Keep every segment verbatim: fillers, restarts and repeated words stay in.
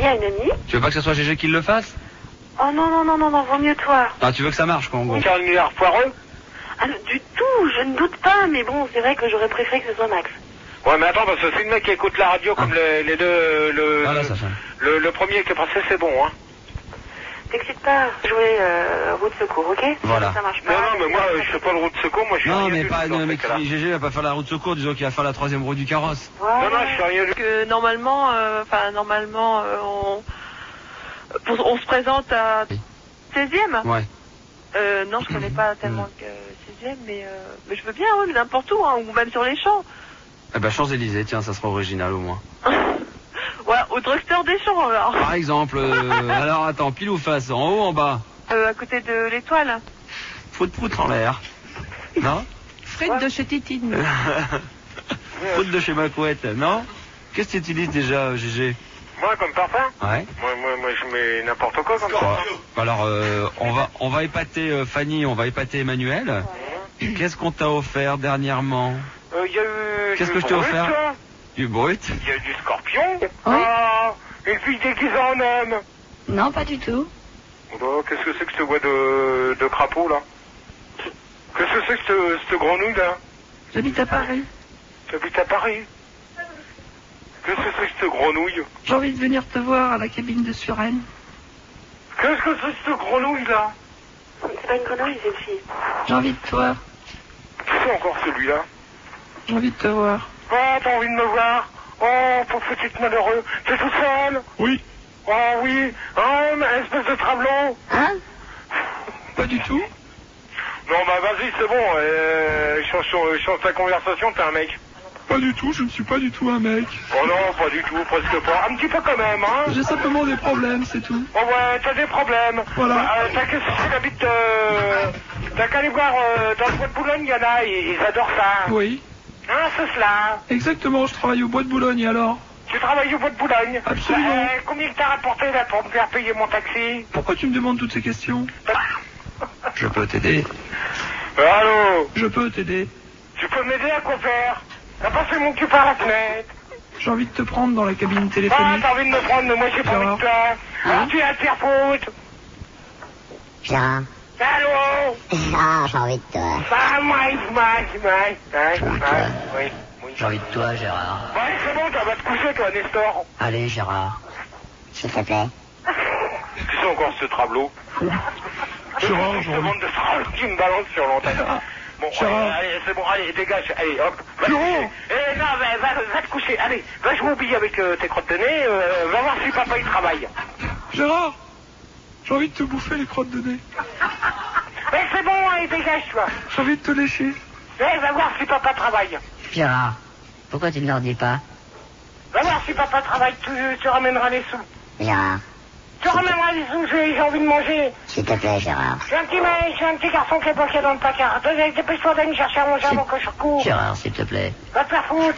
mariée à une amie. Tu veux pas que ce soit Gégé qui le fasse? Oh non, non, non, non, non, vaut mieux toi. Ah, tu veux que ça marche, quoi, en gros? Faire un annuaire foireux? Ah, du tout, je ne doute pas, mais bon, c'est vrai que j'aurais préféré que ce soit Max. Ouais, mais attends, parce que si le mec qui écoute la radio comme les, les deux, le, Ah, là, ça fait. le, le premier qui est passé, c'est bon, hein. T'excites pas, jouer euh, roue de secours, ok? Voilà. Ça marche pas. Non, non, mais moi, je fais pas le roue de secours, moi, je suis Non, rien mais du pas, tout dans non, ces mais cas-là. Gégé va pas faire la roue de secours, disons qu'il va faire la troisième roue du carrosse. Voilà. Non, non, je suis rien du tout. Que normalement, enfin, normalement, euh, on, pour- on se présente à seizième. Ouais. Euh, non, je connais pas tellement que seizième, mais, euh, mais je veux bien, oui, mais n'importe où, hein, ou même sur les champs. Eh ben, Champs-Élysées, tiens, ça sera original, au moins. Ouais, au drugstore des champs, alors. Par exemple, euh, alors, attends, pile ou face, en haut, en bas? Euh, à côté de l'étoile. Prout-prout en l'air. Non? Frites de chez Titine. Prout de chez ma couette, non? Qu'est-ce que tu utilises déjà, Gégé? Moi, comme parfum? Ouais. Moi, moi, moi, je mets n'importe quoi comme Quoi? parfum. Alors, euh, on va, on va épater euh, Fanny, on va épater Emmanuel. Qu'est-ce qu'on t'a offert dernièrement? Euh, y a eu... Qu'est-ce du que je t'ai brut, offert? là. Du brut? Il y a eu du scorpion. Ah, une fille déguisée en homme. Non, pas du tout. Oh, qu'est-ce que c'est que ce bois de, de crapaud, là? Qu'est-ce que c'est que ce, cette grenouille, là? J'habite à Paris. T'habites à Paris? Qu'est-ce que c'est que cette grenouille? J'ai envie de venir te voir à la cabine de Suresnes. Qu'est-ce que c'est que cette grenouille, là? C'est pas une grenouille, c'est une fille. J'ai envie de toi. Qui c'est encore celui-là? J'ai envie de te voir. Oh, t'as envie de me voir? Oh, pauvre petite malheureux. T'es tout seul? Oui. Oh, oui. Oh, mais espèce de travelot. Hein? Pas du tout. Non, bah vas-y, c'est bon. Euh, change, change, change ta conversation, t'es un mec. Pas du tout, je ne suis pas du tout un mec. Oh non, pas du tout, presque pas. Un petit peu quand même, hein. J'ai simplement des problèmes, c'est tout. Oh ouais, t'as des problèmes. Voilà. Bah, euh, t'as qu'à si t'habites, euh, t'as qu'à aller voir euh, dans le bois de Boulogne, il y en a, ils, ils adorent ça. Oui. Hein, c'est cela. Exactement, je travaille au bois de Boulogne, et alors? Tu travailles au bois de Boulogne? Absolument. Euh, combien t'as rapporté là pour me faire payer mon taxi? Pourquoi tu me demandes toutes ces questions? Je peux t'aider. Allô? Je peux t'aider. Tu peux m'aider à quoi faire? T'as passé mon cul par la fenêtre. J'ai envie de te prendre dans la cabine Ah, téléphonique. t'as envie de me prendre, mais moi j'ai pas envie de toi. Ah, tu es à te faire foutre. Gérard. Allô? Ah, j'ai envie de toi. Ah, moi, moi, moi. Hein, J'ai envie de hein, toi. oui, oui. J'ai envie de toi, Gérard. Ouais, c'est bon, tu vas te coucher, toi, Nestor. Allez, Gérard. S'il te plaît. Qui c'est encore ce travelot? Gérard, Je j'ai te demande de se qui me balance sur l'antenne. Bon, Gérard. allez, allez, c'est bon, allez, dégage, allez, hop. Va te Gérard. coucher. Eh, non, va, va, va te coucher, allez, va jouer au billet avec euh, tes crottes de nez, euh, va voir si papa il travaille. Gérard, j'ai envie de te bouffer les crottes de nez. Eh, c'est bon, allez, dégage, toi. J'ai envie de te lécher. Eh, va voir si papa travaille. Gérard, pourquoi tu ne leur dis pas? Va voir si papa travaille, tu, tu ramèneras les sous. Gérard, Tu ramèneras les sous, j'ai j'ai envie de manger. s'il te plaît, Gérard. J'ai un petit mec, j'ai un petit garçon qui est bloqué dans le placard. Dépêche-toi d'aller me chercher à manger avant que je cours. Gérard, s'il te plaît. Va te faire foutre.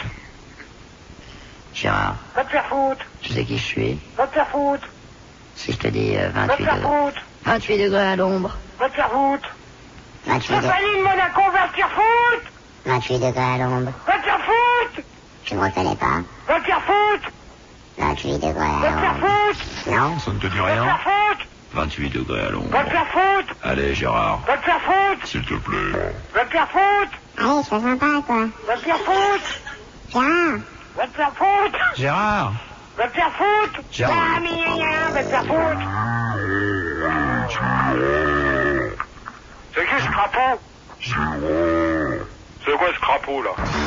Gérard, Va te faire foutre. tu sais qui je suis? Va te faire foutre. Si je te dis euh, Va te vingt-huit faire degrés. foutre. vingt-huit degrés à l'ombre. Va te faire foutre. vingt-huit, de... Stéphanie de Monaco, va te faire foutre. vingt-huit degrés à l'ombre. Va te faire foutre. Tu me reconnais pas? Va te faire foutre. vingt-huit degrés Va à te faire l'ombre. foutre. Non? Ça ne te dit Va te rien? faire foutre. vingt-huit degrés à l'ombre. Va te faire foutre. Allez, Gérard. Va te faire foutre. S'il te plaît. Va te faire foutre. Allez, sois sympa, quoi. Va te faire foutre. Gérard. Va te faire foutre. Gérard. Va te faire foutre. Gérard. Ah, mais gna, gna, va te faire foutre. C'est qui ce crapaud? C'est quoi ce crapaud, là?